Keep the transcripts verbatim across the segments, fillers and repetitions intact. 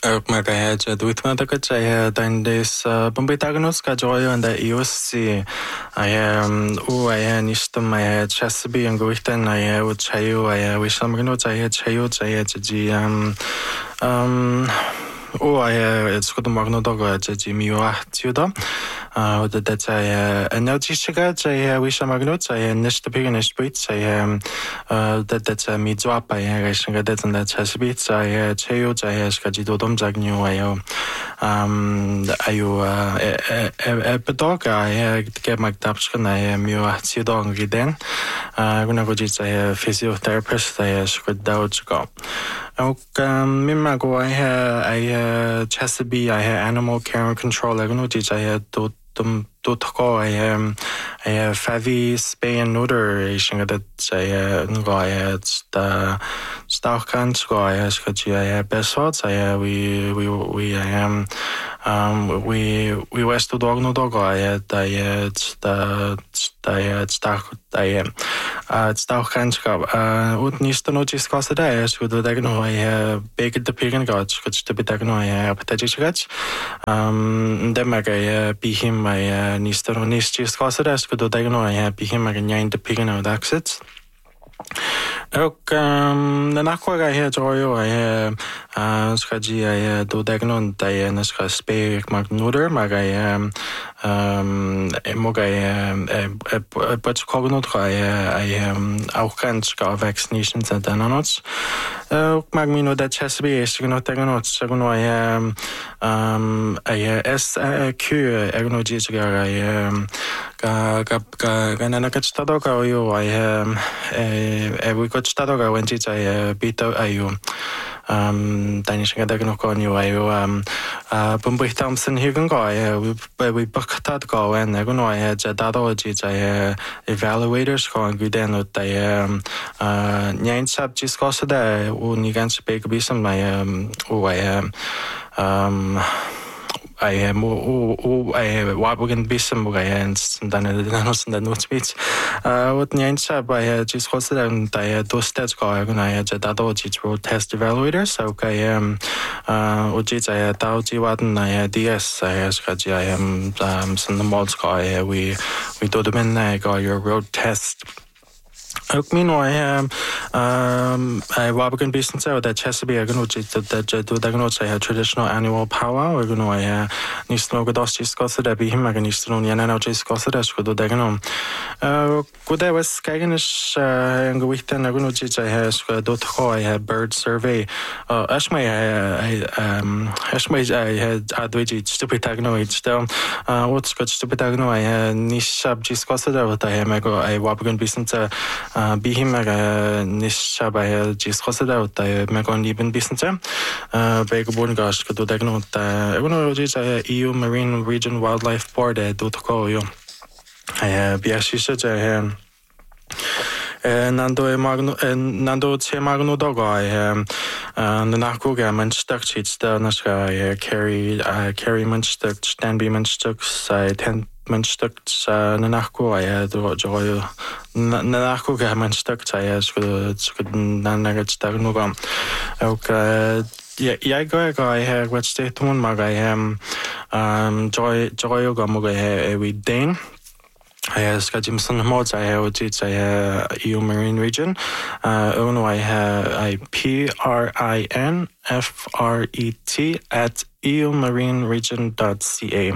Magaya Jadwitmataka then this Bombitaganus Kajoyo and the E O C. I am U I N Istum I had Chesapeake and Guitan I would Chayu I wish some notes I had Chayu Chayaji um um Oh, I it's got the Magno Dog Jimmy Tudo. Uh, that I know Tishiga, I wish I'm a note. I nest the big in the streets. I am that that's a me drop. I have that and that's has beats. I had Chayo, I have Skajito Domzagnu. I um, I a dog. I get my tapskan. I am you at Tudong again. I'm gonna go just a physiotherapist. I should doubt go. Okay, Mimago, I have I Chesapeake, I have animal care and control. I know I had to to go. I am I have Favi spay and neuter that I I had the Starkant go. I ask I have best thoughts. I we we we I am um we we west to dog no dog. I had I had the I had Stark I am uh Starkant go. Uh ut nisto no just cause the I should the no I have baked the pig and got which to be taken I have potato um then I be him my Nister on this just cause it as good I know I have him again the pig and exits. Okay, um, the Nakwa I had Joyo, I have uh Skaji, I had do Dagnon, Diana Spay Magnuder, Magay, um, um, Mogay, a Butch Cognot, I am auch ganz gar vaccinations and danots. Uh, Magmino that Chesapeake is going to take a note, second I am, um, I S Q, Agnogi, I am, Ganana Katstadoka, I am, we got Stadoga when it's a bit of you. Um, Danish Gadagano, you, I um, uh, Bumbuy Thompson Hugan, we we bucked that go and I know I had a dadology, I evaluators going good and what I um, uh, nine subjects cost there, when you can speak be some my um, oh, I am um, I am oh, oh, I wabbling be some guy and then I don't know speech. Uh, what nine sub I had just hosted and I had those stats go and I had a dadology to test evaluators. Okay, um, uh, Ujits I had Dauji Watten, I had D S, I had Skaji, I am um, some the mods guy, we we do the men I got your road test. Meanwhile, I am um, I Wabagan business out that Chesapeake. I'm going to that do that. Going to have traditional annual power. We're going to have Nisno Godosti Scossa that be him. I'm going to Nisno Yanano Scossa that should do that. Uh, good. I was Skaganish and go with them. I'm going to I have dot co. I have bird survey. Uh, Ashmay, I um Ashmay, I had Adwiji stupid agnoid still. Uh, what's got stupid agno? I had Nishab Scossa that I am. I go. I Wabagan business. Uh, be him a niche by just hosted out. I make on even business. Uh, Begborn gosh, could do that. Note, I want to use E U Marine Region Wildlife Board. I do to call you. I have Biashisha. I have. Nando Magno Nando Che Magno Dogo, I am the Nakuga Munchtuck cheats the Nashka, I carry I carry Munchtuck, Stanby Munchtucks, I ten Munchtucks, Nanaku, I had Joy Nanakuga Munchtucks, I asked for the Nanagats Dagnuga. Okay. Yeah, yeah, go go. I have what state one mag. I am um Joy Joy Gamuga every day. I have Skajimson mods. I have it's a E U Marine Region. Uh, Uno I have I P R I N F R E T at E U Marine Region dot C A.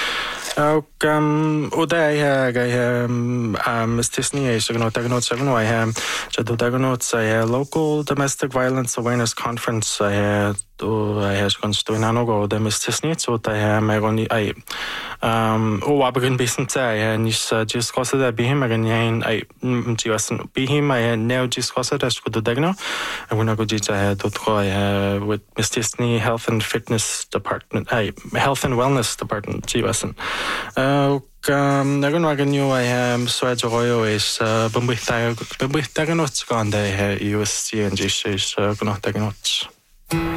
Um, Uday I have Miss Tisney, I should not take notes. I have Jadu notes. I have local domestic violence awareness conference. I had I have gone to Nanogo, the Miss Tisney, so I have my only I um oh I begin business. I and just cause that be him again. I just be him. I now just cause that I should do that now. I want to go to I had to go with Miss Tisney Health and Fitness Department. I Health and Wellness Department. Gee, listen. Uh, um, I'm going to new. I am Swedge Royo is uh, Bumbuy Bumbuy Taganots gone. They U S C and G C is going to Taganots.